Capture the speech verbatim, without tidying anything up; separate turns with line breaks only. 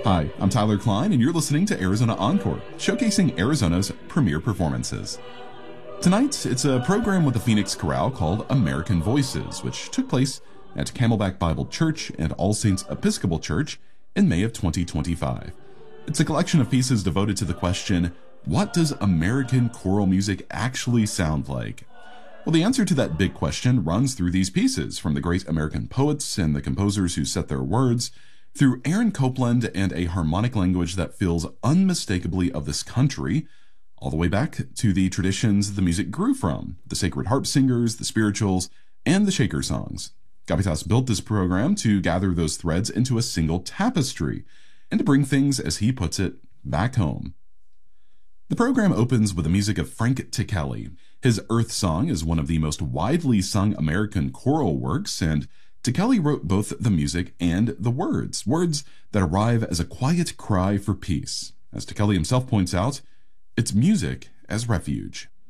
Hi, I'm Tyler Klein, and you're listening to Arizona Encore, showcasing Arizona's premier performances. Tonight, it's a program with the Phoenix Chorale called American Voices, which took place at Camelback Bible Church and All Saints Episcopal Church in May of twenty twenty-five. It's a collection of pieces devoted to the question, what does American choral music actually sound like? Well, the answer to that big question runs through these pieces, from the great American poets and the composers who set their words, through Aaron Copland and a harmonic language that feels unmistakably of this country, all the way back to the traditions the music grew from, the Sacred Harp Singers, the Spirituals, and the Shaker songs. Gavitas built this program to gather those threads into a single tapestry, and to bring things, as he puts it, back home. The program opens with the music of Frank Ticheli. His Earth Song is one of the most widely sung American choral works, and Ticheli wrote both the music and the words, words that arrive as a quiet cry for peace. As Ticheli himself points out, it's music as refuge.